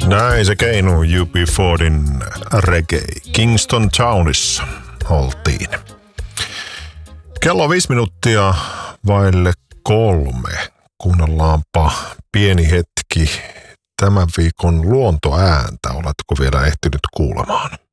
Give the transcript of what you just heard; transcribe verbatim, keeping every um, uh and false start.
Näin se Keinu U B neljäkymmentäin reggae. Kingston Townissa oltiin. Kello on viisi minuuttia vaille kolme. Kuunnellaanpa pieni hetki tämän viikon luontoääntä. Oletko vielä ehtinyt kuulemaan?